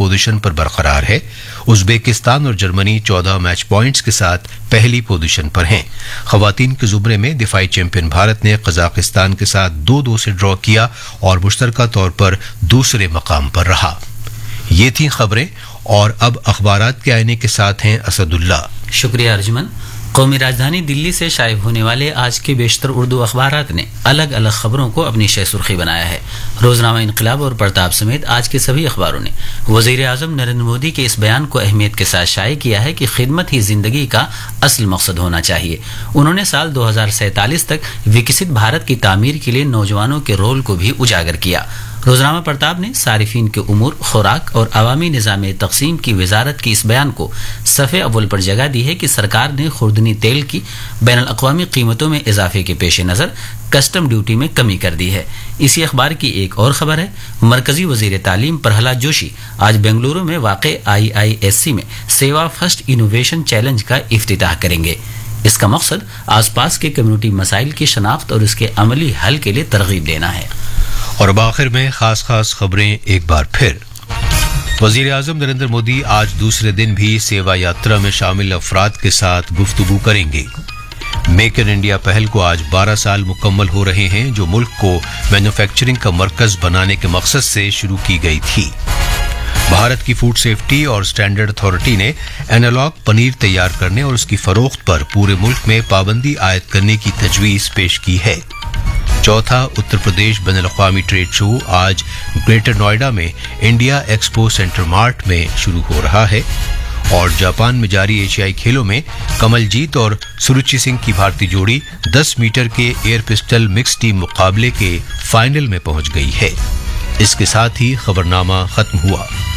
Position पर बरकरार है। उज़्बेकिस्तान और जर्मनी 14 मैच पॉइंट्स के साथ पहली पोजीशन पर हैं। खवातीन के जुमरे में दिफाई चैंपियन भारत ने कजाकिस्तान के साथ 2-2 से ड्रॉ किया और मुश्तरका तौर पर दूसरे मकाम पर रहा। ये थी खबरें और अब अखबारात के आईने के साथ हैं असदुल्ला। शुक्रिया अर्जुमन। कौमी राजधानी दिल्ली से शाये होने वाले आज के बेशतर उर्दू अखबारात ने अलग अलग खबरों को अपनी शह सुर्खी बनाया है। रोजनामा इनकलाब और प्रताप समेत आज के सभी अखबारों ने वज़ीर आज़म नरेंद्र मोदी के इस बयान को अहमियत के साथ शाये किया है कि खिदमत ही जिंदगी का असल मकसद होना चाहिए। उन्होंने साल 2047 तक विकसित भारत की तामीर के लिए नौजवानों के रोल को भी उजागर किया। रोजनामा प्रताप ने सारिफीन के उमूर, खुराक और अवामी निज़ाम तक़सीम की वजारत के इस बयान को सफ़े अव्वल पर जगह दी है कि सरकार ने खुर्दनी तेल की बैनुल अक़वामी कीमतों में इजाफे के पेश नज़र कस्टम ड्यूटी में कमी कर दी है। इसी अखबार की एक और खबर है, मरकजी वज़ीर तालीम प्रहलाद जोशी आज बेंगलुरु में वाक़े IISc में सेवा फर्स्ट इनोवेशन चैलेंज का इफ्तिताह करेंगे। इसका मकसद आसपास के कम्युनिटी मसाइल की शनाख्त और इसके अमली हल के लिए तरगीब देना है। और अब आखिर में खास खबरें एक बार फिर। वज़ीर आज़म नरेंद्र मोदी आज दूसरे दिन भी सेवा यात्रा में शामिल अफराद के साथ गुफ्तगू करेंगे। मेक इन इंडिया पहल को आज 12 साल मुकम्मल हो रहे हैं, जो मुल्क को मैन्युफैक्चरिंग का मरकज बनाने के मकसद से शुरू की गई थी। भारत की फूड सेफ्टी और स्टैंडर्ड अथॉरिटी ने एनालॉग पनीर तैयार करने और उसकी फरोख्त पर पूरे मुल्क में पाबंदी आयद करने की तजवीज़ पेश की है। चौथा उत्तर प्रदेश बैनुल-अक़वामी ट्रेड शो आज ग्रेटर नोएडा में इंडिया एक्सपो सेंटर मार्ट में शुरू हो रहा है। और जापान में जारी एशियाई खेलों में कमलजीत और सुरुचि सिंह की भारतीय जोड़ी 10 मीटर के एयर पिस्टल मिक्स टीम मुकाबले के फाइनल में पहुंच गई है। इसके साथ ही खबरनामा खत्म हुआ।